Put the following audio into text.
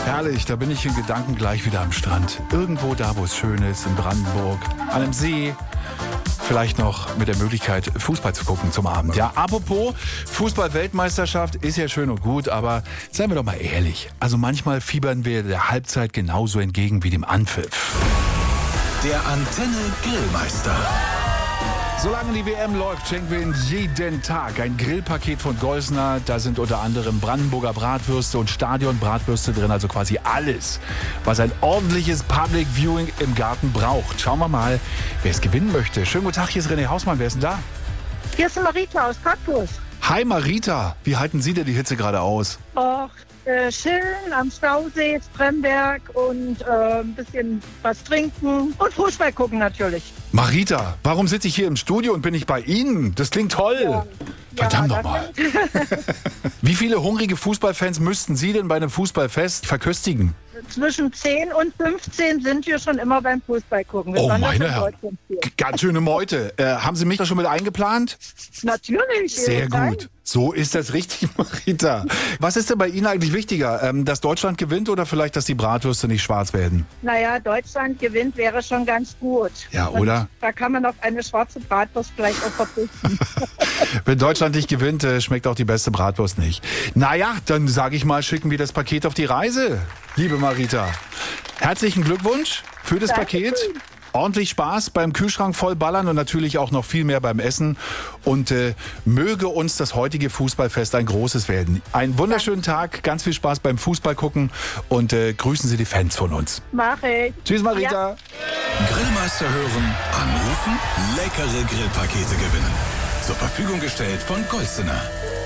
Herrlich, da bin ich in Gedanken gleich wieder am Strand. Irgendwo da, wo es schön ist, in Brandenburg, an einem See. Vielleicht noch mit der Möglichkeit, Fußball zu gucken zum Abend. Ja, apropos, Fußball-Weltmeisterschaft ist ja schön und gut, aber seien wir doch mal ehrlich. Also manchmal fiebern wir der Halbzeit genauso entgegen wie dem Anpfiff. Der Antenne Grillmeister. Solange die WM läuft, schenken wir Ihnen jeden Tag ein Grillpaket von Geusner. Da sind unter anderem Brandenburger Bratwürste und Stadionbratwürste drin, also quasi alles, was ein ordentliches Public Viewing im Garten braucht. Schauen wir mal, wer es gewinnen möchte. Schönen guten Tag, hier ist René Hausmann. Wer ist denn da? Hier ist Marita aus Cottbus. Hi Marita, wie halten Sie denn die Hitze gerade aus? Och, chillen am Stausee, Spremberg und ein bisschen was trinken und Fußball gucken natürlich. Marita, warum sitze ich hier im Studio und bin nicht bei Ihnen? Das klingt toll. Ja. Verdammt Ja, nochmal. Wie viele hungrige Fußballfans müssten Sie denn bei einem Fußballfest verköstigen? Zwischen 10 und 15 sind wir schon immer beim Fußball gucken. Wir Oh waren meine das in Herren, Deutschland hier. ganz schöne Meute. Haben Sie mich da schon mit eingeplant? Natürlich. Sehr gut. So ist das richtig, Marita. Was ist denn bei Ihnen eigentlich wichtiger? Dass Deutschland gewinnt oder vielleicht, dass die Bratwürste nicht schwarz werden? Naja, Deutschland gewinnt wäre schon ganz gut. Ja, Und oder? da kann man auf eine schwarze Bratwurst vielleicht auch verzichten. Wenn Deutschland nicht gewinnt, schmeckt auch die beste Bratwurst nicht. Naja, dann sage ich mal, schicken wir das Paket auf die Reise, liebe Marita. Herzlichen Glückwunsch für das Dankeschön. Paket. Ordentlich Spaß beim Kühlschrank vollballern und natürlich auch noch viel mehr beim Essen. Und möge uns das heutige Fußballfest ein großes werden. Einen wunderschönen Tag, ganz viel Spaß beim Fußball gucken und grüßen Sie die Fans von uns. Mach ich. Tschüss Marita. Grillmeister hören, anrufen, leckere Grillpakete gewinnen. Zur Verfügung gestellt von Geussener.